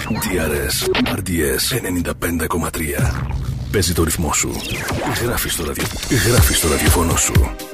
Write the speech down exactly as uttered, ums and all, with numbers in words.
ντι αρ ες αρ ντι ες ενενήντα πέντε κόμμα τρία. Παίζει το ρυθμό σου. Γράφει στο, ραδιο... Γράφει στο ραδιοφωνό σου.